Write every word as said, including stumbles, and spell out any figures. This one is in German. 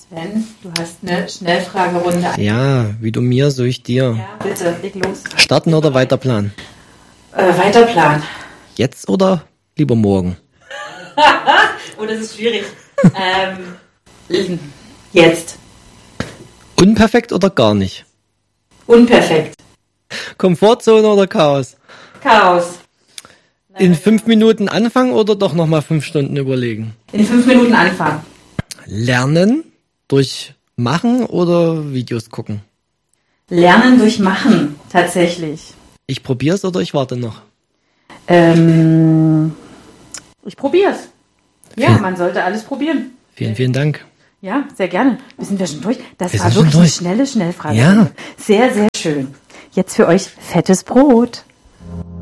Sven, du hast eine Schnellfragerunde. Ja, wie du mir, so ich dir. Ja, bitte, leg los. Starten oder Weiterplan? Äh, Weiterplan. Jetzt oder lieber morgen? Oh, das ist schwierig. ähm, jetzt. Unperfekt oder gar nicht? Unperfekt. Komfortzone oder Chaos? Chaos. In fünf Minuten anfangen oder doch nochmal fünf Stunden überlegen? In fünf Minuten anfangen. Lernen durch Machen oder Videos gucken? Lernen durch Machen, tatsächlich. Ich probier's oder ich warte noch? Ähm, ich probier's. Ja, Vielen- man sollte alles probieren. Vielen, vielen Dank. Ja, sehr gerne. Wir sind wir schon durch. Das Wir war sind schon wirklich eine durch. schnelle Schnellfrage. Ja. Sehr, sehr schön. Jetzt für euch fettes Brot.